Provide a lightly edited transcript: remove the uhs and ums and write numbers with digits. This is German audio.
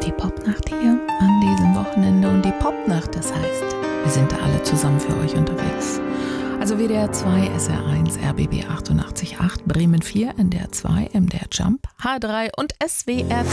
die Popnacht hier an diesem Wochenende. Und die Popnacht, das heißt, wir sind da alle zusammen für euch unterwegs. Also WDR 2, SR1, RBB 88.8, Bremen 4, NDR 2, MDR Jump, H3 und SWR